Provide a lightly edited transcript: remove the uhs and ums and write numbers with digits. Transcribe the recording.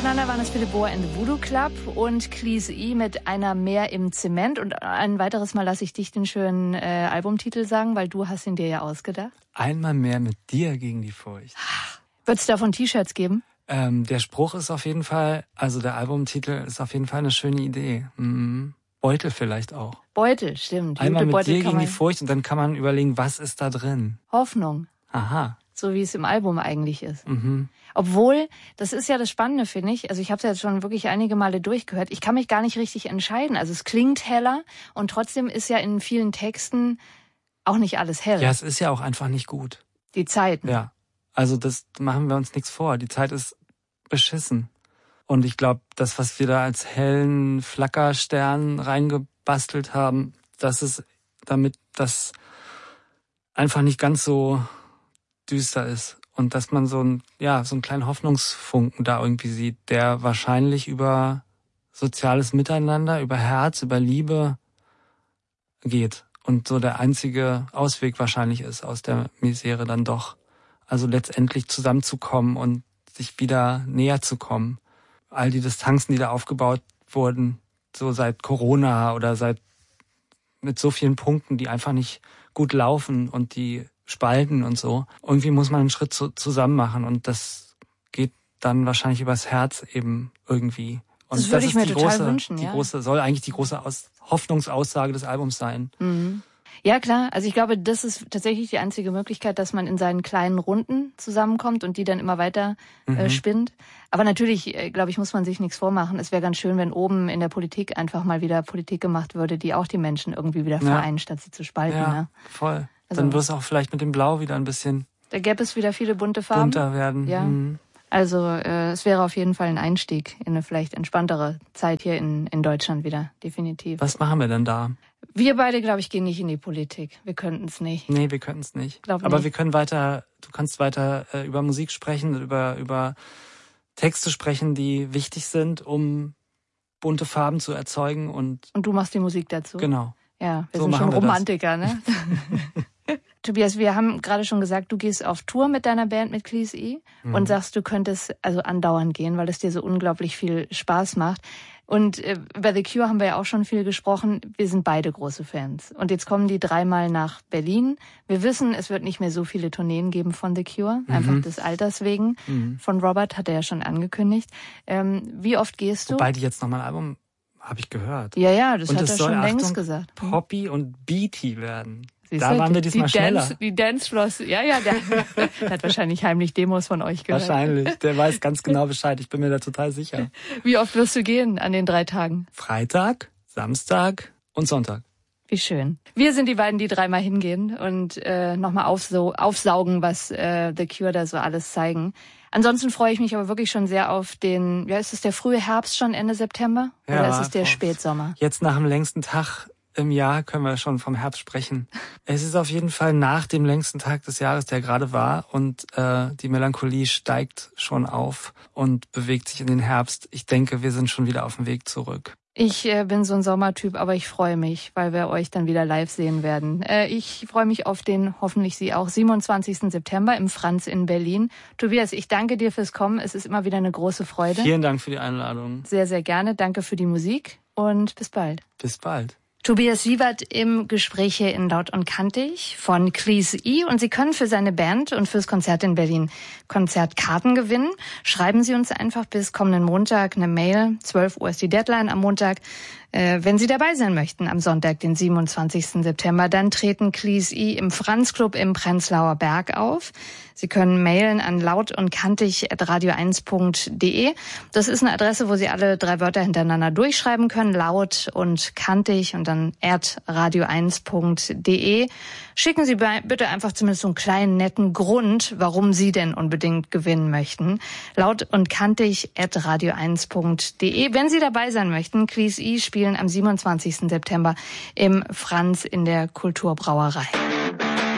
hintereinander waren es Philipp Bohr and the Voodoo Club und Cleese E mit Einer mehr im Zement. Und ein weiteres Mal lasse ich dich den schönen Albumtitel sagen, weil du hast ihn dir ja ausgedacht. Einmal mehr mit dir gegen die Furcht. Wird es davon T-Shirts geben? Der Spruch ist auf jeden Fall, also der Albumtitel ist auf jeden Fall eine schöne Idee. Beutel vielleicht auch. Beutel, stimmt. Einmal mit dir gegen die Furcht und dann kann man überlegen, was ist da drin? Hoffnung. Aha. So wie es im Album eigentlich ist. Mhm. Obwohl, das ist ja das Spannende, finde ich. Also ich habe es ja jetzt schon wirklich einige Male durchgehört. Ich kann mich gar nicht richtig entscheiden. Also es klingt heller und trotzdem ist ja in vielen Texten auch nicht alles hell. Ja, es ist ja auch einfach nicht gut. Die Zeiten. Ja, also das machen wir uns nichts vor. Die Zeit ist beschissen. Und ich glaube, das, was wir da als hellen Flackerstern reingebastelt haben, das ist, damit das einfach nicht ganz so düster ist. Und dass man so einen kleinen Hoffnungsfunken da irgendwie sieht, der wahrscheinlich über soziales Miteinander, über Herz, über Liebe geht. Und so der einzige Ausweg wahrscheinlich ist aus der Misere dann doch. Also letztendlich zusammenzukommen und sich wieder näher zu kommen. All die Distanzen, die da aufgebaut wurden, so seit Corona oder mit so vielen Punkten, die einfach nicht gut laufen und die spalten und so. Irgendwie muss man einen Schritt zusammen machen und das geht dann wahrscheinlich übers Herz eben irgendwie. Und das würde ich mir total wünschen, soll eigentlich die große Hoffnungsaussage des Albums sein. Mhm. Ja, klar. Also ich glaube, das ist tatsächlich die einzige Möglichkeit, dass man in seinen kleinen Runden zusammenkommt und die dann immer weiter spinnt. Aber natürlich, glaube ich, muss man sich nichts vormachen. Es wäre ganz schön, wenn oben in der Politik einfach mal wieder Politik gemacht würde, die auch die Menschen irgendwie wieder vereint, statt sie zu spalten. Ja, ne? Voll. Also, dann wird es auch vielleicht mit dem Blau wieder ein bisschen da gäbe es wieder viele bunte Farben. Bunter werden. Ja. Also es wäre auf jeden Fall ein Einstieg in eine vielleicht entspanntere Zeit hier in Deutschland wieder, definitiv. Was machen wir denn da? Wir beide, glaube ich, gehen nicht in die Politik. Wir könnten es nicht. Nee, wir könnten es nicht. Glaub Aber nicht. wir können du kannst weiter über Musik sprechen, über Texte sprechen, die wichtig sind, um bunte Farben zu erzeugen. Und du machst die Musik dazu? Genau. Ja, wir so sind schon wir Romantiker, ne? Tobias, wir haben gerade schon gesagt, du gehst auf Tour mit deiner Band, mit Cleese E. Und sagst, du könntest also andauernd gehen, weil es dir so unglaublich viel Spaß macht. Und über The Cure haben wir ja auch schon viel gesprochen. Wir sind beide große Fans. Und jetzt kommen die 3-mal nach Berlin. Wir wissen, es wird nicht mehr so viele Tourneen geben von The Cure, einfach des Alters wegen. Von Robert hat er ja schon angekündigt. Wie oft gehst du? Wobei die jetzt nochmal ein Album, habe ich gehört. Ja, das und hat er schon längst gesagt. Poppy und Beaty werden. Siehst da du, waren wir diesmal schneller. Die Dancefloors, der hat wahrscheinlich heimlich Demos von euch gehört. Wahrscheinlich, der weiß ganz genau Bescheid, ich bin mir da total sicher. Wie oft wirst du gehen an den 3 Tagen? Freitag, Samstag und Sonntag. Wie schön. Wir sind die beiden, die 3-mal hingehen und nochmal aufsaugen, was The Cure da so alles zeigen. Ansonsten freue ich mich aber wirklich schon sehr auf den, ist es der frühe Herbst schon, Ende September? Oder ist es der Spätsommer? Jetzt nach dem längsten Tag im Jahr können wir schon vom Herbst sprechen. Es ist auf jeden Fall nach dem längsten Tag des Jahres, der gerade war, und die Melancholie steigt schon auf und bewegt sich in den Herbst. Ich denke, wir sind schon wieder auf dem Weg zurück. Ich bin so ein Sommertyp, aber ich freue mich, weil wir euch dann wieder live sehen werden. Ich freue mich auf den, hoffentlich Sie auch, 27. September im Franz in Berlin. Tobias, ich danke dir fürs Kommen. Es ist immer wieder eine große Freude. Vielen Dank für die Einladung. Sehr, sehr gerne. Danke für die Musik und bis bald. Bis bald. Tobias Siewert im Gespräch hier in Laut und Kantig von Cleese E. Und Sie können für seine Band und fürs Konzert in Berlin Konzertkarten gewinnen. Schreiben Sie uns einfach bis kommenden Montag eine Mail. 12 Uhr ist die Deadline am Montag. Wenn Sie dabei sein möchten am Sonntag, den 27. September, dann treten Cleese E. im Franz Club im Prenzlauer Berg auf. Sie können mailen an lautundkantig@radio1.de. Das ist eine Adresse, wo Sie alle 3 Wörter hintereinander durchschreiben können. Laut und kantig und dann @radio1.de. Schicken Sie bitte einfach zumindest so einen kleinen netten Grund, warum Sie denn unbedingt gewinnen möchten. Laut und kantig @radio1.de. Wenn Sie dabei sein möchten, Cleese E. spielen am 27. September im Franz in der Kulturbrauerei.